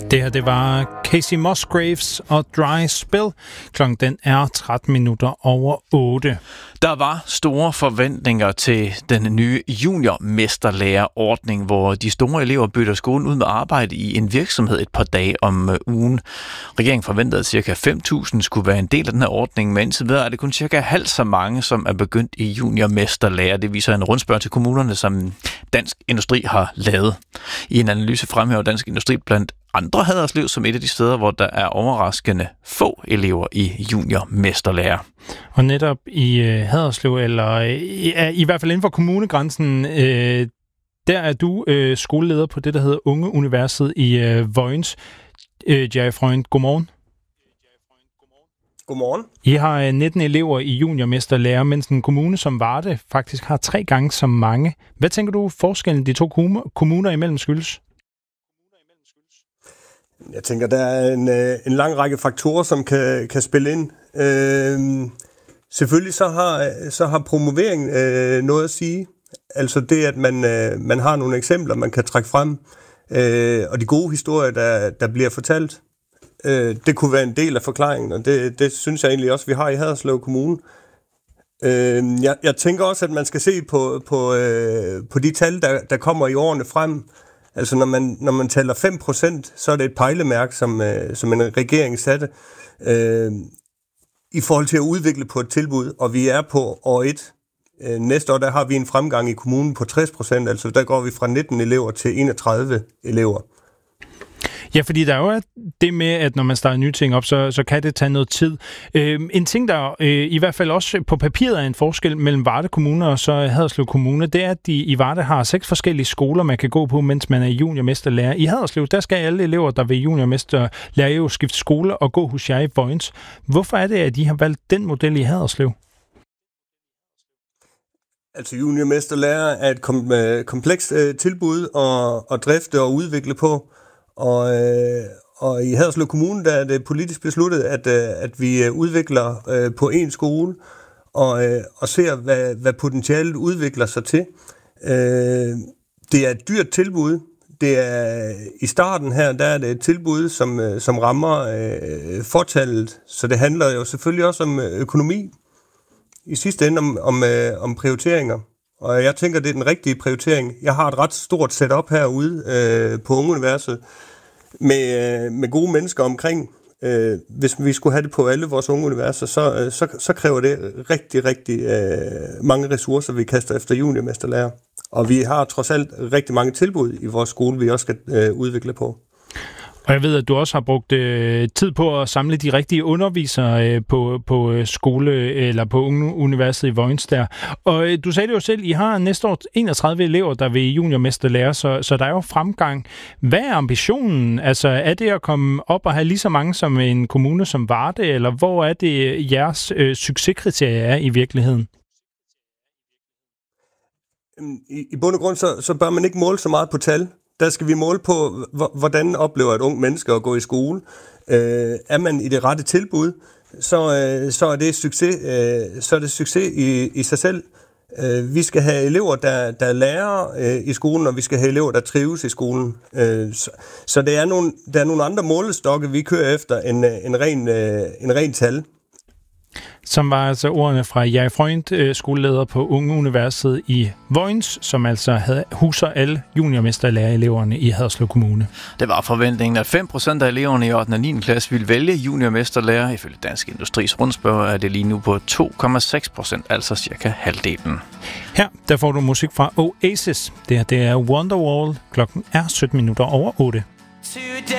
Det her, det var Casey Musgraves og Dry Spell. Klokken den er 13 minutter over 8. Der var store forventninger til den nye juniormesterlærerordning, hvor de store elever bytter skolen ud med arbejde i en virksomhed et par dage om ugen. Regeringen forventede, at ca. 5.000 skulle være en del af den her ordning, men indtil videre er det kun cirka halvt så mange, som er begyndt i juniormesterlærer. Det viser en rundspørg til kommunerne, som Dansk Industri har lavet. I en analyse fremhæver Dansk Industri blandt andre Haderslev som et af de steder, hvor der er overraskende få elever i juniormesterlærer. Og netop i Haderslev, eller i hvert fald inden for kommunegrænsen, der er du skoleleder på det, der hedder Unge Universet i Vojens. Jerry Freund, godmorgen. Godmorgen. I har 19 elever i juniormesterlærer, mens en kommune som Varde faktisk har 3 gange så mange. Hvad tænker du forskellen de to kommuner imellem skyldes? Jeg tænker, der er en lang række faktorer, som kan spille ind. Selvfølgelig så har promovering noget at sige. Altså det, at man har nogle eksempler, man kan trække frem, og de gode historier, der bliver fortalt. Det kunne være en del af forklaringen, og det synes jeg egentlig også, vi har i Haderslev Kommune. Jeg tænker også, at man skal se på de tal, der kommer i årene frem. Altså når man tæller 5%, så er det et pejlemærke, som en regering satte i forhold til at udvikle på et tilbud, og vi er på år 1. Næste år, der har vi en fremgang i kommunen på 60%, altså der går vi fra 19 elever til 31 elever. Ja, fordi der er jo det med, at når man starter nye ting op, så kan det tage noget tid. En ting, der i hvert fald også på papiret er en forskel mellem Varde Kommune og så Haderslev Kommune, det er, at de i Varde har 6 forskellige skoler, man kan gå på, mens man er juniormesterlærer. I Haderslev, der skal alle elever, der vil juniormesterlærer, jo skifte skole og gå hos jer i Vojens. Hvorfor er det, at de har valgt den model i Haderslev? Altså juniormesterlærer er et komplekst tilbud at drifte og udvikle på. Og i Haderslev Kommune, der er det politisk besluttet, at vi udvikler på en skole og ser, hvad potentialet udvikler sig til. Det er et dyrt tilbud. Det er i starten her, der er det et tilbud, som rammer fortallet. Så det handler jo selvfølgelig også om økonomi. I sidste ende om prioriteringer. Og jeg tænker, det er den rigtige prioritering. Jeg har et ret stort setup herude på Unge Universet med gode mennesker omkring. Hvis vi skulle have det på alle vores Unge Universer, så kræver det rigtig, rigtig mange ressourcer, vi kaster efter juniormesterlærer. Og vi har trods alt rigtig mange tilbud i vores skole, vi også skal udvikle på. Og jeg ved, at du også har brugt tid på at samle de rigtige undervisere på skole eller på Unge Universet i Vojens der. Og du sagde det jo selv, I har næste år 31 elever, der vil juniormesterlære, så der er jo fremgang. Hvad er ambitionen? Altså er det at komme op og have lige så mange som en kommune som Varde, eller hvor er det jeres succeskriterie er i virkeligheden? I bund og grund, så bør man ikke måle så meget på tal. Der skal vi måle på, hvordan oplever et ung menneske at gå i skole. Er man i det rette tilbud, så er det succes. Så er det succes i sig selv. Vi skal have elever, der lærer i skolen, og vi skal have elever, der trives i skolen. Så der er nogle andre målestokke, vi kører efter en ren tal. Som var altså ordene fra Jerry Freund, skoleleder på Unge Universet i Vojens, som altså huser alle juniormesterlærereleverne i Haderslev Kommune. Det var forventningen, at 5% af eleverne i 8. og 9. klasse ville vælge juniormesterlærer. Ifølge Dansk Industris rundspørg er det lige nu på 2,6%, altså cirka halvdelen. Her der får du musik fra Oasis. Det er Wonderwall. Klokken er 17 minutter over 8.